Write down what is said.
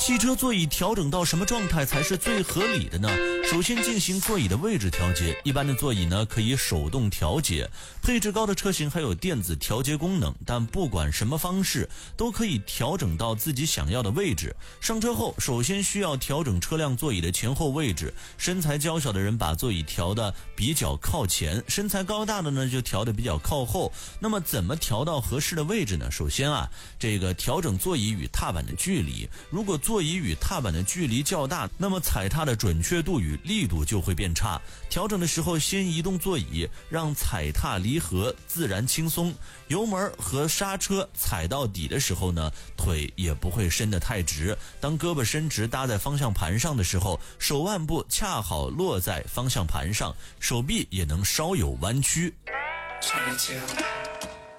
汽车座椅调整到什么状态才是最合理的呢？首先进行座椅的位置调节，一般的座椅呢可以手动调节，配置高的车型还有电子调节功能，但不管什么方式都可以调整到自己想要的位置。上车后首先需要调整车辆座椅的前后位置，身材娇小的人把座椅调得比较靠前，身材高大的呢就调得比较靠后。那么怎么调到合适的位置呢？首先这个调整座椅与踏板的距离，如果座椅与踏板的距离较大，那么踩踏的准确度与力度就会变差。调整的时候先移动座椅，让踩踏离合自然轻松。油门和刹车踩到底的时候呢，腿也不会伸得太直。当胳膊伸直搭在方向盘上的时候，手腕部恰好落在方向盘上，手臂也能稍有弯曲。